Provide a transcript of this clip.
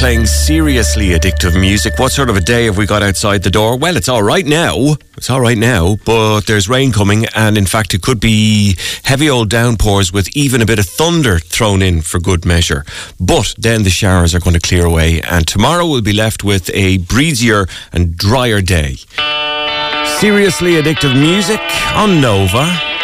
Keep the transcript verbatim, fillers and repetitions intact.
playing seriously addictive music. What sort of a day have we got outside the door? Well, it's all right now. It's all right now, but there's rain coming, and in fact, it could be heavy old downpours with even a bit of thunder thrown in for good measure. But then the showers are going to clear away, and tomorrow we'll be left with a breezier and drier day. Seriously addictive music on Nova.